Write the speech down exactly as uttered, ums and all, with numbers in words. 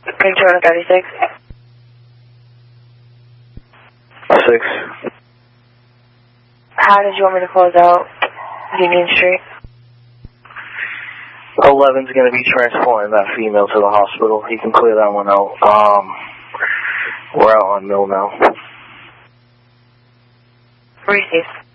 Victoria thirty-six. Six. How did you want me to close out Union Street? eleven's going to be transporting that female to the hospital. He can clear that one out. Um, we're out on Mill now. Receive.